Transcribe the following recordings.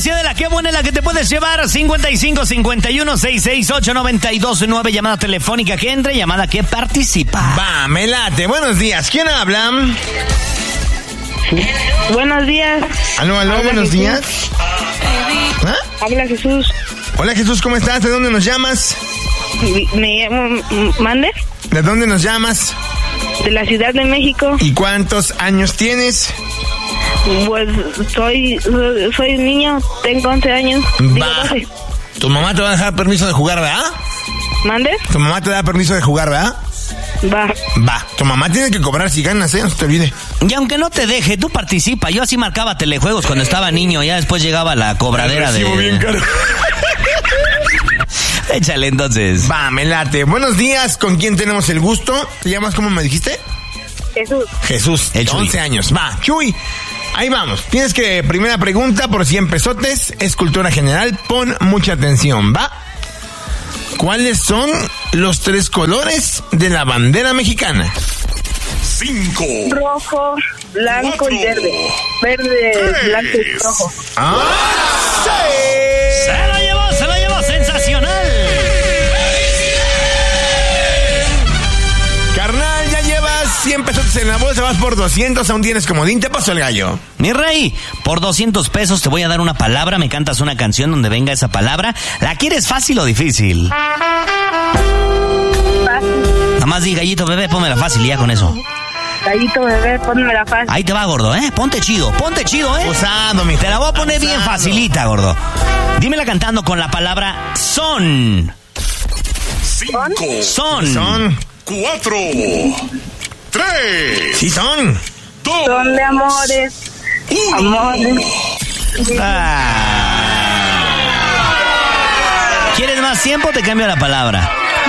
cortesía de la que buena, la que te puedes llevar. 55 51 668 929. Llamada telefónica que entre, llamada que participa. Va, me late. Buenos días. ¿Quién habla? Buenos días. Aló, buenos Jesús. días. ¿Ah? Habla Jesús. Hola Jesús, ¿cómo estás? ¿De dónde nos llamas? Me llamo ¿Mande? ¿De dónde nos llamas? De la Ciudad de México. ¿Y cuántos años tienes? Pues soy un niño, tengo 11 años. Digo Va. 12. ¿Tu mamá te va a dejar permiso de jugar, verdad? ¿Mande? ¿Tu mamá te da permiso de jugar, verdad? Va. Va. Tu mamá tiene que cobrar si ganas, no se te olvide. Y aunque no te deje, tú participa. Yo así marcaba telejuegos cuando estaba niño. Ya después llegaba la cobradera de... bien caro. Échale entonces. Va, me late. Buenos días, ¿con quién tenemos el gusto? ¿Te llamas cómo me dijiste? Jesús. Jesús, El Chuy. 11 años. Va, Chuy, ahí vamos. Tienes que, primera pregunta por 100 pesotes, es cultura general, pon mucha atención, ¿va? ¿Cuáles son los 3 colores de la bandera mexicana? 5, Rojo, blanco 4, y verde. Verde, 3. blanco y rojo. ¡Ah! Se lo llevó, sensacional. Carnal, ya llevas 100 pesotes en la bolsa, vas por 200, aún tienes comodín, te pasó el gallo. Mi rey, por 200 pesos te voy a dar una palabra, me cantas una canción donde venga esa palabra. ¿La quieres fácil o difícil? Fácil. Nada más di, gallito bebé, pónmela fácil y ya con eso. Gallito bebé, ponme la fácil. Ahí te va, gordo, ¿eh? Ponte chido, ¿eh? Usando, mi Te la voy a poner bien Abusando. facilita, gordo. Dímela cantando con la palabra son. 5, Son. 4, 3, Sí son. 2, Son de amores. Amores. ¿Quieres más tiempo o te cambio la palabra?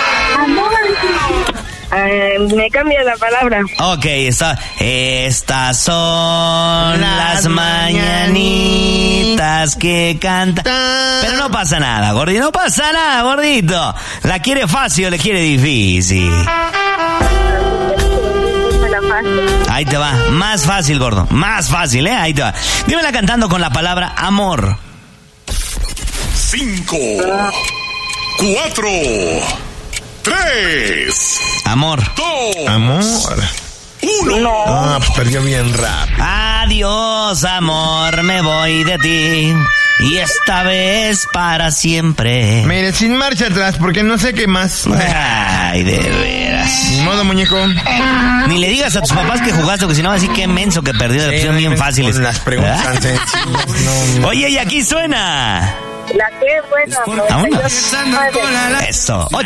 Me cambia la palabra. Ok, estas son las mañanitas que cantan. Pero no pasa nada, gordito, no pasa nada, gordito. ¿La quiere fácil o le quiere difícil? Ponme la fácil. Ahí te va, más fácil, gordo, más fácil, ahí te va. Dímela cantando con la palabra amor. 5, 4, 3, Amor. 2, Amor. 1. Ah, pues perdió bien rápido. Adiós, amor, me voy de ti. Y esta vez para siempre. Mire, sin marcha atrás, porque no sé qué más. Ay, de veras. Ni modo, muñeco. Ni le digas a tus papás que jugaste, porque si no va a decir qué menso que perdió, de opción bien fáciles. Con las preguntas ¿Ah? tan sencillas, no. Oye, y aquí suena. La que, bueno, Vámonos. 98.9. Eso.